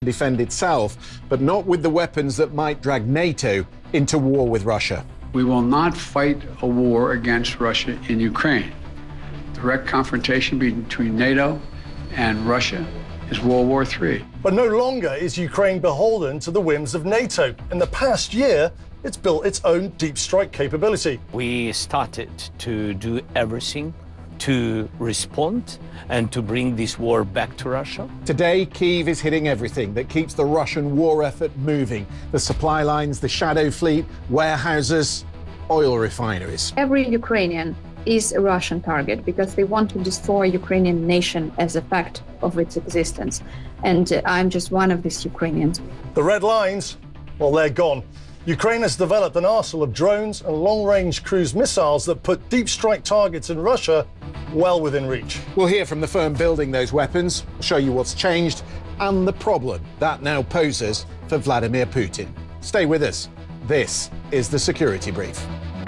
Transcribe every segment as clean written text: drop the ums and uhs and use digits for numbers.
defend itself, but not with the weapons that might drag NATO into war with Russia. We will not fight a war against Russia in Ukraine. Direct confrontation between NATO and Russia is World War III. But no longer is Ukraine beholden to the whims of NATO. In the past year, it's built its own deep strike capability. We started to do everything to respond and to bring this war back to Russia. Today, Kyiv is hitting everything that keeps the Russian war effort moving. The supply lines, the shadow fleet, warehouses, oil refineries. Every Ukrainian is a Russian target because they want to destroy Ukrainian nation as a fact of its existence. And I'm just one of these Ukrainians. The red lines, well, they're gone. Ukraine has developed an arsenal of drones and long-range cruise missiles that put deep strike targets in Russia well within reach. We'll hear from the firm building those weapons, show you what's changed and the problem that now poses for Vladimir Putin. Stay with us. This is the Security Brief.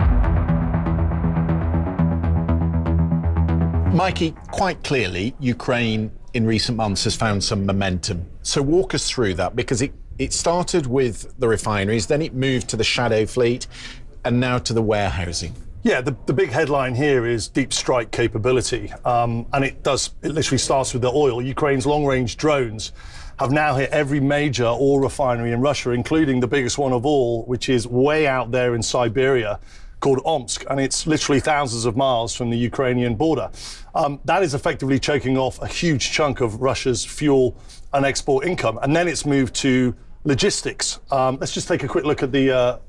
Mikey, quite clearly, Ukraine in recent months has found some momentum. So walk us through that, because it started with the refineries, then it moved to the shadow fleet, and now to the warehousing. Yeah, the big headline here is deep strike capability, and it literally starts with the oil. Ukraine's long-range drones have now hit every major oil refinery in Russia, including the biggest one of all, which is way out there in Siberia, called Omsk, and it's literally thousands of miles from the Ukrainian border. That is effectively choking off a huge chunk of Russia's fuel and export income, and then it's moved to logistics. Let's just take a quick look at the